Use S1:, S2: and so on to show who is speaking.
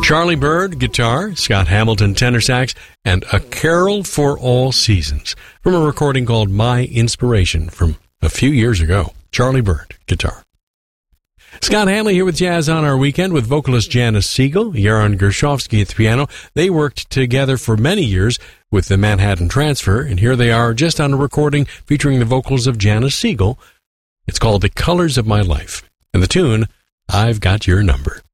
S1: Charlie Byrd, guitar, Scott Hamilton, tenor sax, and A Carol for All Seasons from a recording called My Inspiration from a few years ago. Charlie Byrd, guitar. Scott Hamley here with Jazz on Our Weekend with vocalist Janice Siegel, Yaron Gershovsky at the piano. They worked together for many years with the Manhattan Transfer, and here they are just on a recording featuring the vocals of Janice Siegel. It's called The Colors of My Life, and the tune, I've Got Your Number.